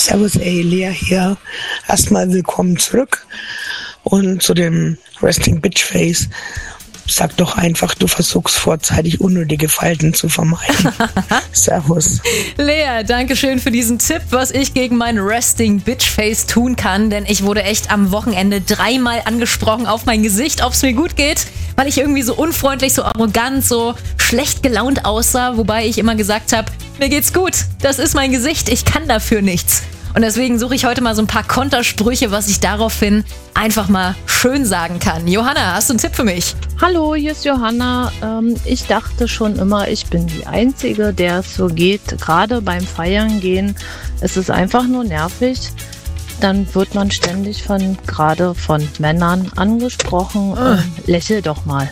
Servus, ey, Lea hier. Erstmal willkommen zurück. Und zu dem Resting Bitch Face. Sag doch einfach, du versuchst vorzeitig unnötige Falten zu vermeiden. Servus. Lea, danke schön für diesen Tipp, was ich gegen mein Resting Bitch Face tun kann, denn ich wurde echt am Wochenende 3-mal angesprochen auf mein Gesicht, ob es mir gut geht, weil ich irgendwie so unfreundlich, so arrogant, so schlecht gelaunt aussah, wobei ich immer gesagt habe, mir geht's gut, das ist mein Gesicht, ich kann dafür nichts. Und deswegen suche ich heute mal so ein paar Kontersprüche, was ich daraufhin einfach mal schön sagen kann. Johanna, hast du einen Tipp für mich? Hallo, hier ist Johanna. Ich dachte schon immer, ich bin die Einzige, der es so geht. Gerade beim Feiern gehen ist es einfach nur nervig. Dann wird man ständig gerade von Männern angesprochen. Lächel doch mal.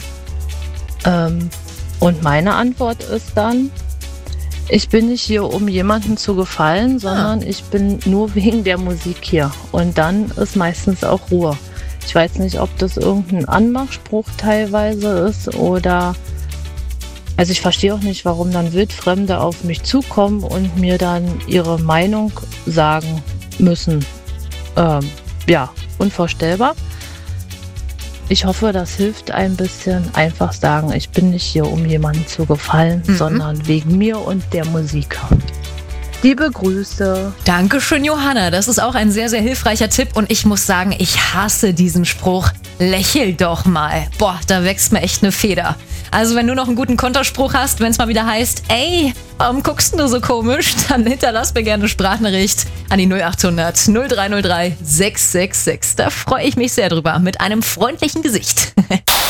Und meine Antwort ist dann, ich bin nicht hier, um jemandem zu gefallen, sondern ich bin nur wegen der Musik hier. Und dann ist meistens auch Ruhe. Ich weiß nicht, ob das irgendein Anmachspruch teilweise ist oder... Also ich verstehe auch nicht, warum dann Wildfremde auf mich zukommen und mir dann ihre Meinung sagen müssen. Unvorstellbar. Ich hoffe, das hilft ein bisschen. Einfach sagen, ich bin nicht hier, um jemandem zu gefallen, sondern wegen mir und der Musik. Liebe Grüße. Dankeschön, Johanna. Das ist auch ein sehr, sehr hilfreicher Tipp. Und ich muss sagen, ich hasse diesen Spruch. Lächel doch mal. Boah, da wächst mir echt eine Feder. Also wenn du noch einen guten Konterspruch hast, wenn es mal wieder heißt, ey, warum guckst du so komisch? Dann hinterlass mir gerne eine Sprachnachricht an die 0800 0303 666. Da freue ich mich sehr drüber. Mit einem freundlichen Gesicht.